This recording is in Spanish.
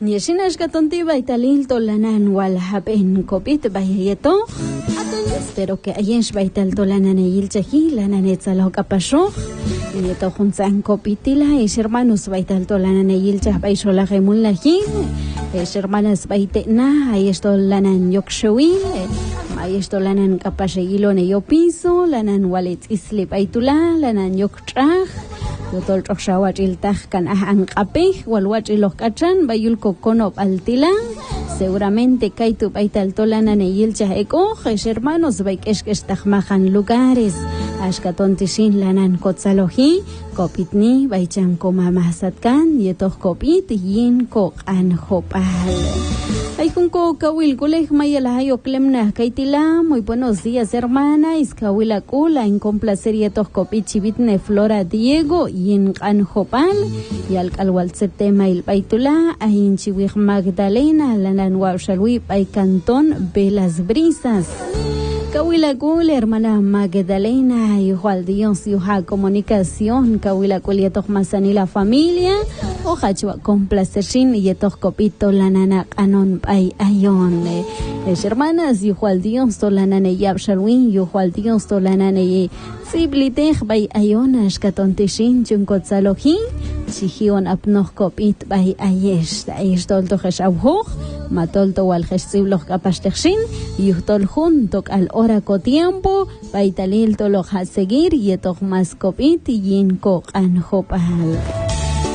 Yeshinash katonti baitalil tolanan wal haben kopit bayeto. Espero que ayesh baital tolanan yilchahi lanan etzalo kapasho. Yeto junzan kopitila es hermanos baital tolanan yilchah baishola gemulahi. Es hermanas baitena ayesh tolanan yokshawi. Ayesh tolanan kapashegilo ne yopiso lanan walet isli baitula lanan yoktrah. Yotol roxawach iltaj kan anqapej walwach ilojkachan bayul kokonop altilan seguramente kaitu baital tolanan yilcha eko hermanos baikeshkesh tajmajan lugares ashkatontishin lanan kotzaloji kopitni baichan komamasatkan yetoj kopit yin ko anjopal. Ay junco kawil kulej mayalahayo klemna kaitila. Muy buenos días hermana iskawila kula en complacer yetos kopichibitne Flora Diego y en Anjopal y al calwalzeptema il baitula ayin chiwig Magdalena lanan wawshalwi bay cantón Velas Brisas. Kawila kul hermana Magdalena igual Dios yuha comunicación kawila kul yetos masani la familia ojachua complacershin yetos kopito lanana anon bay ayon es hermanas igual Dios to lanane yabshalwin igual Dios to lanane siblitej bay ayon ashkatontishin chunkotzaloji chihion apnoh kopit bay ayesh tolto jeshawhoch matolto wal jeshibloch kapashtechshin yuhtol juntok al oraco tiempo baitalil tolo seguir yetok mas kopit yinko anjopal.